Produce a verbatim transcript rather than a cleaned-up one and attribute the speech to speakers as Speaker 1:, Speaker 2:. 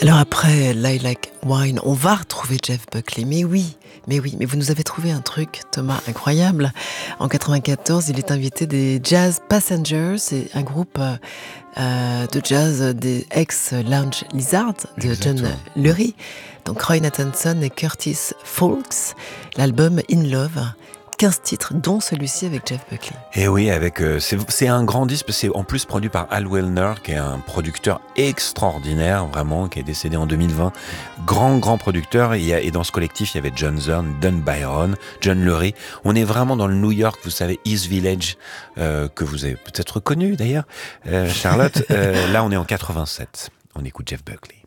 Speaker 1: Alors après Lilac Wine, on va retrouver Jeff Buckley. Mais oui, mais oui, mais vous nous avez trouvé un truc, Thomas, incroyable. En quatre-vingt-quatorze, il est invité des Jazz Passengers, c'est un groupe euh, de jazz des ex-Lounge Lizard de
Speaker 2: Exactement.
Speaker 1: John Lurie. Donc Roy Nathanson et Curtis Foulkes, l'album In Love. quinze titres, dont celui-ci avec Jeff Buckley.
Speaker 2: Et oui, avec euh, c'est, c'est un grand disque, c'est en plus produit par Al Wilner, qui est un producteur extraordinaire, vraiment, qui est décédé en deux mille vingt. Grand, grand producteur. Et, il y a, et dans ce collectif, il y avait John Zorn, Don Byron, John Lurie. On est vraiment dans le New York, vous savez, East Village, euh, que vous avez peut-être connu d'ailleurs, euh, Charlotte. euh, là, on est en quatre-vingt-sept. On écoute Jeff Buckley.